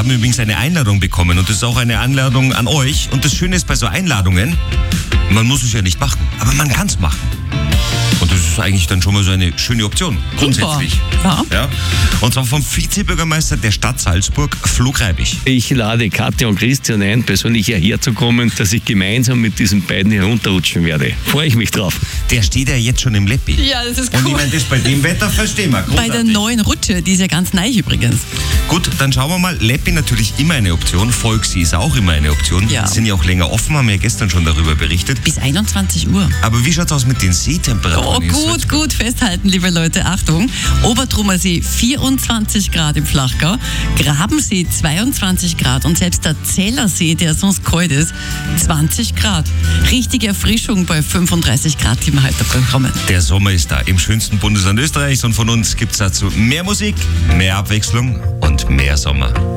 haben übrigens eine Einladung bekommen und das ist auch eine Einladung an euch. Und das Schöne ist bei so Einladungen, man muss es ja nicht machen, aber man kann es machen. Und das ist eigentlich dann schon mal so eine schöne Option, grundsätzlich. Ja. Und zwar vom Vizebürgermeister der Stadt Salzburg, Flo Greibich. Ich lade Katja und Christian ein, persönlich hierher zu kommen, dass ich gemeinsam mit diesen beiden herunterrutschen werde. Freue ich mich drauf. Der steht ja jetzt schon im Leppi. Ja, das ist cool. Und ich meine, das bei dem Wetter verstehen wir. Bei der neuen Rutsche, die ist ja ganz neu übrigens. Gut, dann schauen wir mal. Leppi natürlich immer eine Option. Volksee ist auch immer eine Option. Ja. Die sind ja auch länger offen, haben wir ja gestern schon darüber berichtet. Bis 21 Uhr. Aber wie schaut es aus mit den Seetemperaturen? Oh, gut festhalten, liebe Leute. Achtung, Obertrummer See 24 Grad im Flachgau, Grabensee 22 Grad und selbst der Zellersee, der sonst kalt ist, 20 Grad. Richtige Erfrischung bei 35 Grad, die wir heute bekommen. Der Sommer ist da im schönsten Bundesland Österreichs und von uns gibt es dazu mehr Musik, mehr Abwechslung und mehr Sommer.